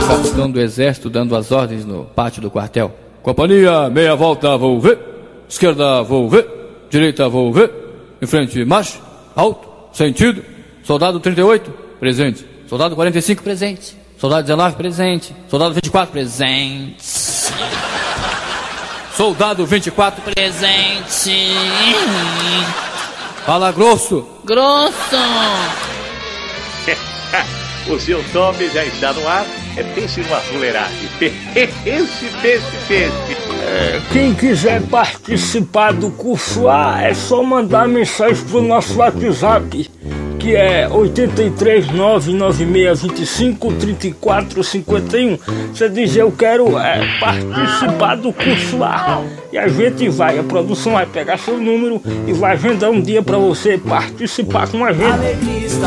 capitão do exército dando as ordens no pátio do quartel. Companhia, meia volta, vou ver. Esquerda, vou ver. Direita, vou ver. Em frente, marcha. Alto, sentido. Soldado 38, presente. Soldado 45, presente. Soldado 19, presente. Soldado 24, presente. Soldado 24, presente. Fala grosso. Grosso. O seu Tommy já está no ar. Pense numa fuleiragem. Pense. Quem quiser participar do curso A, é só mandar mensagem pro nosso WhatsApp, que é 83996253451. Você diz: eu quero participar do curso A, e a gente vai, a produção vai pegar seu número e vai agendar um dia pra você participar com a gente.